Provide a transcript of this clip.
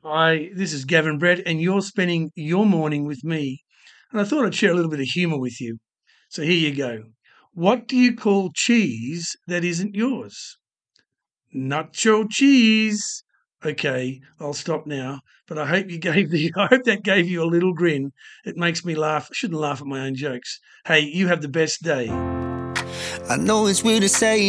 Hi, this is Gavin Brett, and you're spending your morning with me. And I thought I'd share a little bit of humour with you. So here you go. What do you call cheese that isn't yours? Nacho cheese. Okay, I'll stop now. But I hope I hope that gave you a little grin. It makes me laugh. I shouldn't laugh at my own jokes. Hey, you have the best day. I know it's weird to say